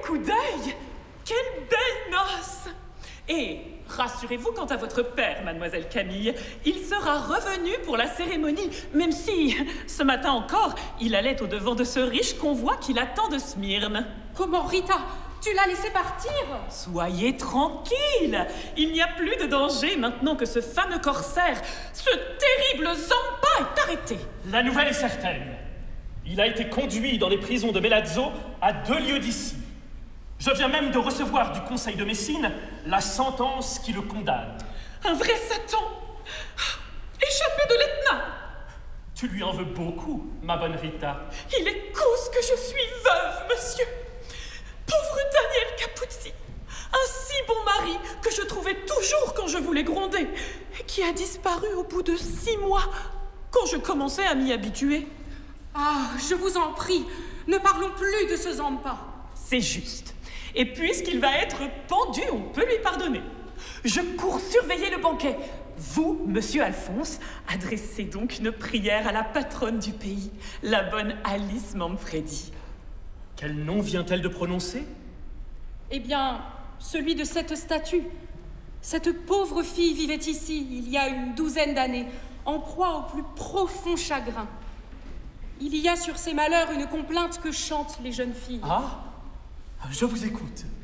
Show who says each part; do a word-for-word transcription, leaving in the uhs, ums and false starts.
Speaker 1: coup d'œil! Quelle belle noce! Et rassurez-vous quant à votre père, mademoiselle Camille. Il sera revenu pour la cérémonie, même si, ce matin encore, il allait au-devant de ce riche convoi qui l'attend de Smyrne.
Speaker 2: Comment, Rita? Tu l'as laissé partir?
Speaker 1: Soyez tranquille. Il n'y a plus de danger maintenant que ce fameux corsaire, ce terrible Zampa, est arrêté.
Speaker 3: La nouvelle est certaine. Il a été conduit dans les prisons de Melazzo, à deux lieues d'ici. Je viens même de recevoir du Conseil de Messine la sentence qui le condamne.
Speaker 1: Un vrai Satan! Échappé de l'Etna!
Speaker 3: Tu lui en veux beaucoup, ma bonne Rita.
Speaker 1: Il est cause que je suis veuve, monsieur. Pauvre Daniel Capuzzi, un si bon mari que je trouvais toujours quand je voulais gronder, et qui a disparu au bout de six mois, quand je commençais à m'y habituer.
Speaker 2: Ah, je vous en prie, ne parlons plus de ce Zampa.
Speaker 1: C'est juste. Et puisqu'il va être pendu, on peut lui pardonner. Je cours surveiller le banquet. Vous, monsieur Alphonse, adressez donc une prière à la patronne du pays, la bonne Alice Manfredi.
Speaker 3: Quel nom vient-elle de prononcer?
Speaker 2: Eh bien, celui de cette statue. Cette pauvre fille vivait ici, il y a une douzaine d'années, en proie au plus profond chagrin. Il y a sur ses malheurs une complainte que chantent les jeunes filles.
Speaker 3: Ah, je vous écoute.